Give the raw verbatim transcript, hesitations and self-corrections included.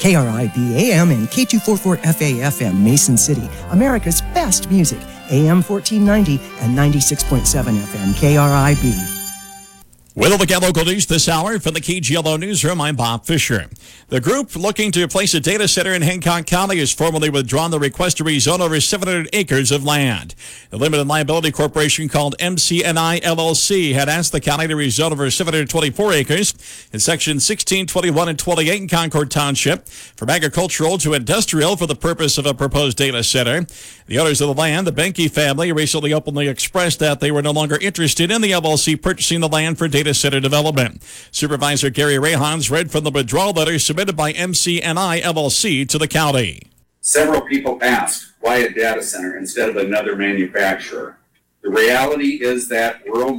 K R I B A M and K two forty-four F A F M, Mason City, America's best music, A M fourteen ninety and ninety-six point seven F M, K R I B. With all the local news this hour from the K G L O Newsroom, I'm Bob Fisher. The group looking to place a data center in Hancock County has formally withdrawn the request to rezone over seven hundred acres of land. The limited liability corporation called M C N I L L C had asked the county to rezone over seven hundred twenty-four acres in sections sixteen, twenty-one, and twenty-eight in Concord Township from agricultural to industrial for the purpose of a proposed data center. The owners of the land, the Benke family, recently openly expressed that they were no longer interested in the L L C purchasing the land for data center development. Supervisor Gary Rayhans read from the withdrawal letter submitted by M C N I L L C to the county. Several people asked, why a data center instead of another manufacturer? The reality is that rural